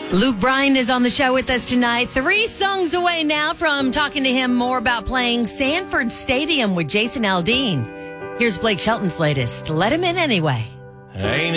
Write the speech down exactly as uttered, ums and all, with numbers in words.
Luke Bryan is on the show with us tonight. Three songs away now from talking to him more about playing Sanford Stadium with Jason Aldean. Here's Blake Shelton's latest, Let Him In Anyway. Ain't